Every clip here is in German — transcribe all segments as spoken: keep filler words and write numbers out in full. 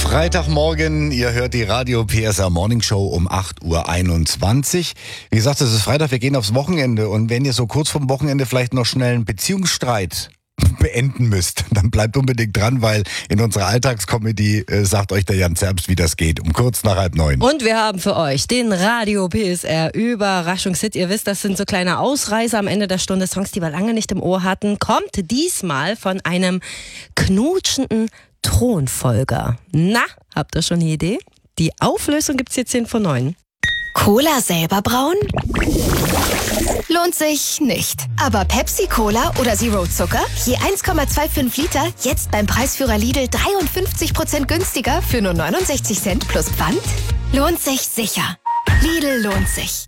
Freitagmorgen, ihr hört die Radio P S R Morning Show um acht Uhr einundzwanzig. Wie gesagt, es ist Freitag, wir gehen aufs Wochenende. Und wenn ihr so kurz vorm Wochenende vielleicht noch schnell einen Beziehungsstreit beenden müsst, dann bleibt unbedingt dran, weil in unserer Alltagskomödie äh, sagt euch der Jan Zerbst, wie das geht, um kurz nach halb neun. Und wir haben für euch den Radio P S R Überraschungshit. Ihr wisst, das sind so kleine Ausreißer am Ende der Stunde, Songs, die wir lange nicht im Ohr hatten. Kommt diesmal von einem knutschenden Thronfolger. Na, habt ihr schon eine Idee? Die Auflösung gibt's jetzt zehn vor neun. Cola selber brauen? Lohnt sich nicht. Aber Pepsi-Cola oder Zero Zucker? Je eins Komma fünfundzwanzig Liter, jetzt beim Preisführer Lidl dreiundfünfzig Prozent günstiger für nur neunundsechzig Cent plus Pfand? Lohnt sich sicher. Lidl lohnt sich.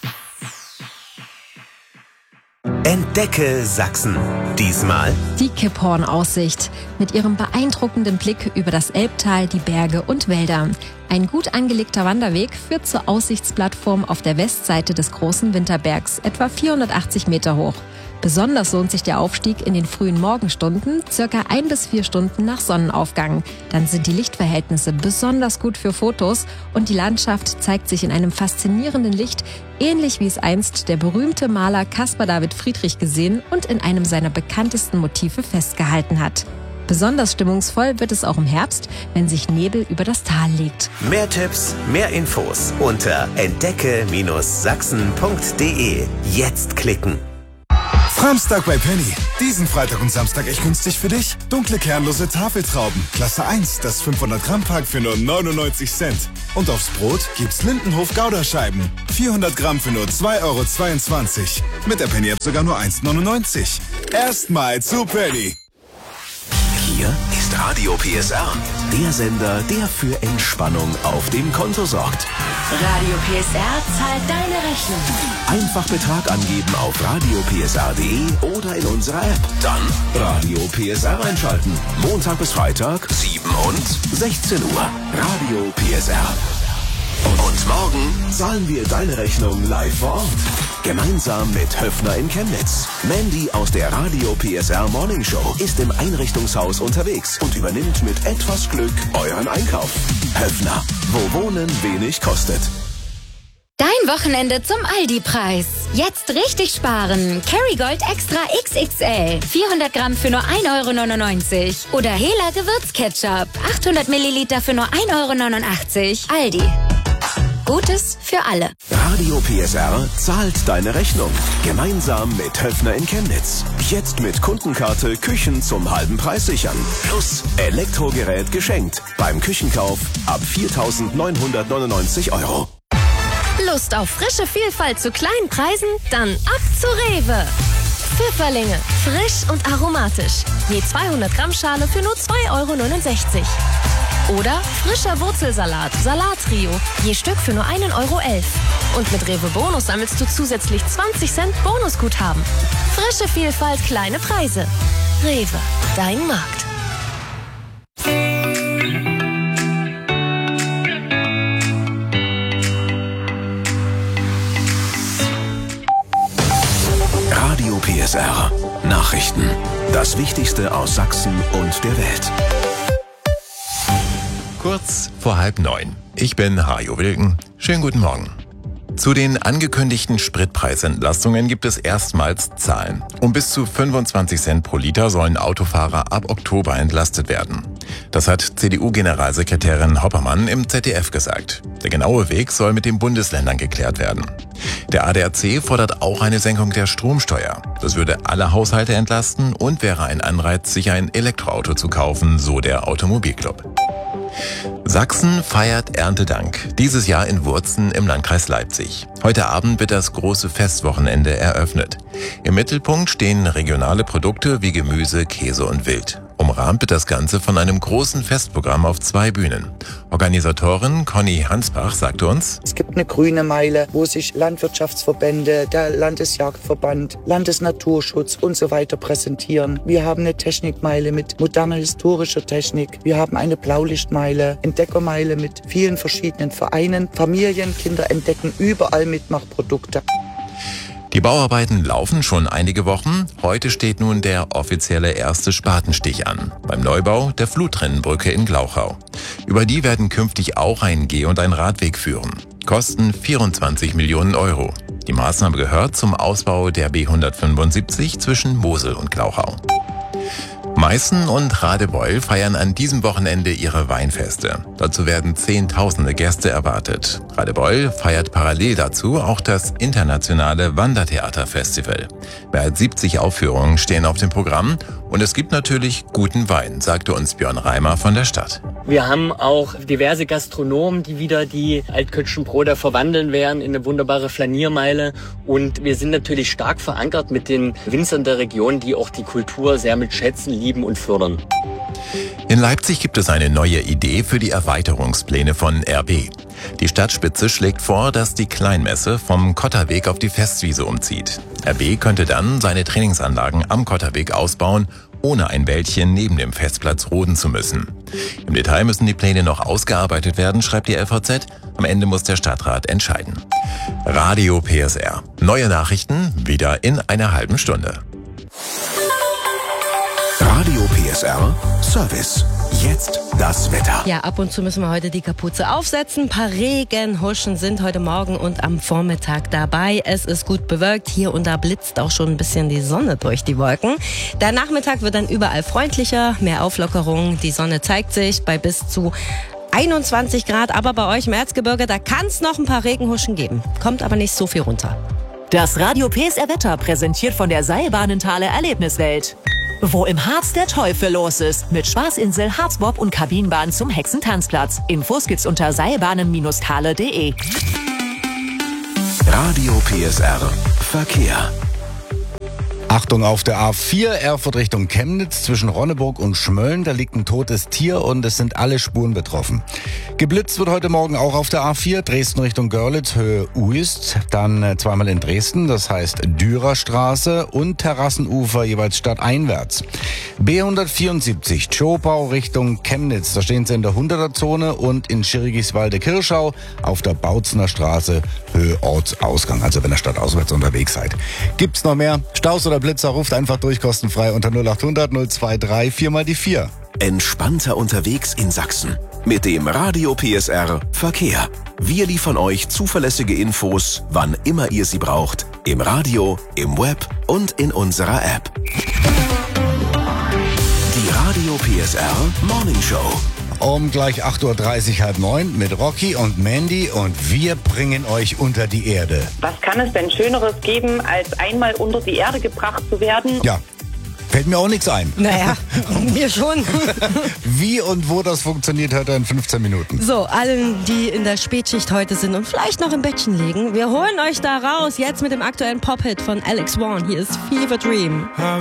Entdecke Sachsen. Diesmal die Kipphorn-Aussicht mit ihrem beeindruckenden Blick über das Elbtal, die Berge und Wälder. Ein gut angelegter Wanderweg führt zur Aussichtsplattform auf der Westseite des großen Winterbergs, etwa vierhundertachtzig Meter hoch. Besonders lohnt sich der Aufstieg in den frühen Morgenstunden, circa ein bis vier Stunden nach Sonnenaufgang. Dann sind die Lichtverhältnisse besonders gut für Fotos und die Landschaft zeigt sich in einem faszinierenden Licht, ähnlich wie es einst der berühmte Maler Caspar David Friedrich gesehen und in einem seiner bekanntesten Motive festgehalten hat. Besonders stimmungsvoll wird es auch im Herbst, wenn sich Nebel über das Tal legt. mehr Tipps, mehr Infos unter entdecke Sachsen punkt de. Jetzt klicken. Framstag bei Penny. Diesen Freitag und Samstag echt günstig für dich. Dunkle kernlose Tafeltrauben. Klasse eins, das fünfhundert Gramm Pack für nur neunundneunzig Cent. Und aufs Brot gibt's Lindenhof Gouda-Scheiben. vierhundert Gramm für nur zwei Euro zweiundzwanzig. Mit der Penny-App sogar nur eins neunundneunzig. Erstmal zu Penny. Hier ist Radio P S R, der Sender, der für Entspannung auf dem Konto sorgt. Radio P S R zahlt deine Rechnung. Einfach Betrag angeben auf radio p s r punkt de oder in unserer App. Dann Radio P S R einschalten. Montag bis Freitag, sieben und sechzehn Uhr. Radio P S R. Und morgen zahlen wir deine Rechnung live vor Ort. Gemeinsam mit Höfner in Chemnitz. Mandy aus der Radio P S R Morning Show ist im Einrichtungshaus unterwegs und übernimmt mit etwas Glück euren Einkauf. Höfner, wo Wohnen wenig kostet. Dein Wochenende zum Aldi-Preis. Jetzt richtig sparen. Kerrygold Extra X X L. vierhundert Gramm für nur ein Euro neunundneunzig. Oder Hela Gewürzketchup. achthundert Milliliter für nur ein Euro neunundachtzig. Aldi. Gutes für alle. Radio P S R zahlt deine Rechnung. Gemeinsam mit Höfner in Chemnitz. Jetzt mit Kundenkarte Küchen zum halben Preis sichern. Plus Elektrogerät geschenkt. Beim Küchenkauf ab viertausendneunhundertneunundneunzig Euro. Lust auf frische Vielfalt zu kleinen Preisen? Dann ab zu Rewe. Pfifferlinge, frisch und aromatisch. Je zweihundert Gramm Schale für nur zwei Euro neunundsechzig. Oder frischer Wurzelsalat, Salattrio, je Stück für nur ein Euro elf. Und mit Rewe Bonus sammelst du zusätzlich zwanzig Cent Bonusguthaben. Frische Vielfalt, kleine Preise. Rewe, dein Markt. Radio P S R. Nachrichten. Das Wichtigste aus Sachsen und der Welt. Kurz vor halb neun. Ich bin Hajo Wilken. Schönen guten Morgen. Zu den angekündigten Spritpreisentlastungen gibt es erstmals Zahlen. Um bis zu fünfundzwanzig Cent pro Liter sollen Autofahrer ab Oktober entlastet werden. Das hat C D U-Generalsekretärin Hoppermann im Z D F gesagt. Der genaue Weg soll mit den Bundesländern geklärt werden. Der A D A C fordert auch eine Senkung der Stromsteuer. Das würde alle Haushalte entlasten und wäre ein Anreiz, sich ein Elektroauto zu kaufen, so der Automobilclub. Sachsen feiert Erntedank, dieses Jahr in Wurzen im Landkreis Leipzig. Heute Abend wird das große Festwochenende eröffnet. Im Mittelpunkt stehen regionale Produkte wie Gemüse, Käse und Wild. Umrahmt wird das Ganze von einem großen Festprogramm auf zwei Bühnen. Organisatorin Conny Hansbach sagte uns: Es gibt eine grüne Meile, wo sich Landwirtschaftsverbände, der Landesjagdverband, Landesnaturschutz und so weiter präsentieren. Wir haben eine Technikmeile mit moderner historischer Technik. Wir haben eine Blaulichtmeile, Entdeckermeile mit vielen verschiedenen Vereinen. Familien, Kinder entdecken überall Mitmachprodukte. Die Bauarbeiten laufen schon einige Wochen. Heute steht nun der offizielle erste Spatenstich an. Beim Neubau der Flutrennbrücke in Glauchau. Über die werden künftig auch ein Geh- und ein Radweg führen. Kosten vierundzwanzig Millionen Euro. Die Maßnahme gehört zum Ausbau der B hundertfünfundsiebzig zwischen Mosel und Glauchau. Meißen und Radebeul feiern an diesem Wochenende ihre Weinfeste. Dazu werden zehntausende Gäste erwartet. Radebeul feiert parallel dazu auch das internationale Wandertheaterfestival. Mehr als siebzig Aufführungen stehen auf dem Programm und es gibt natürlich guten Wein, sagte uns Björn Reimer von der Stadt. Wir haben auch diverse Gastronomen, die wieder die Altkötschen Broder verwandeln werden in eine wunderbare Flaniermeile. Und wir sind natürlich stark verankert mit den Winzern der Region, die auch die Kultur sehr mit schätzen, lieben und fördern. In Leipzig gibt es eine neue Idee für die Erweiterungspläne von R B. Die Stadtspitze schlägt vor, dass die Kleinmesse vom Kotterweg auf die Festwiese umzieht. R B könnte dann seine Trainingsanlagen am Kotterweg ausbauen, ohne ein Wäldchen neben dem Festplatz roden zu müssen. Im Detail müssen die Pläne noch ausgearbeitet werden, schreibt die L V Z. Am Ende muss der Stadtrat entscheiden. Radio P S R. Neue Nachrichten wieder in einer halben Stunde. Radio P S R Service. Jetzt das Wetter. Ja, ab und zu müssen wir heute die Kapuze aufsetzen. Ein paar Regenhuschen sind heute Morgen und am Vormittag dabei. Es ist gut bewölkt. Hier und da blitzt auch schon ein bisschen die Sonne durch die Wolken. Der Nachmittag wird dann überall freundlicher, mehr Auflockerung. Die Sonne zeigt sich bei bis zu einundzwanzig Grad. Aber bei euch im Erzgebirge, da kann es noch ein paar Regenhuschen geben. Kommt aber nicht so viel runter. Das Radio P S R Wetter präsentiert von der Seilbahnenthaler Erlebniswelt. Wo im Harz der Teufel los ist. Mit Spaßinsel, Harzbob und Kabinenbahn zum Hexentanzplatz. Infos gibt's unter seilbahnen Bindestrich thale punkt de. Radio P S R Verkehr. Achtung auf der A vier, Erfurt Richtung Chemnitz, zwischen Ronneburg und Schmölln. Da liegt ein totes Tier und es sind alle Spuren betroffen. Geblitzt wird heute Morgen auch auf der A vier, Dresden Richtung Görlitz, Höhe Uist. Dann äh, zweimal in Dresden, das heißt Dürerstraße und Terrassenufer jeweils stadteinwärts. B hundertvierundsiebzig, Tschopau Richtung Chemnitz. Da stehen sie in der hunderter-Zone und in Schirgiswalde-Kirschau auf der Bautzener Straße, Höhe Ortsausgang. Also wenn ihr stadtauswärts unterwegs seid. Gibt's noch mehr Staus oder Blitzer, ruft einfach durch kostenfrei unter null acht hundert null zwei drei vier mal die vier. Entspannter unterwegs in Sachsen. Mit dem Radio P S R Verkehr. Wir liefern euch zuverlässige Infos, wann immer ihr sie braucht. Im Radio, im Web und in unserer App. Die Radio P S R Morning Show. Um gleich acht Uhr dreißig, halb neun mit Rocky und Mandy und wir bringen euch unter die Erde. Was kann es denn Schöneres geben, als einmal unter die Erde gebracht zu werden? Ja, fällt mir auch nichts ein. Naja, mir schon. Wie und wo das funktioniert, hört er in fünfzehn Minuten. So, allen, die in der Spätschicht heute sind und vielleicht noch im Bettchen liegen, wir holen euch da raus, jetzt mit dem aktuellen Pop-Hit von Alex Warren. Hier ist Fever Dream.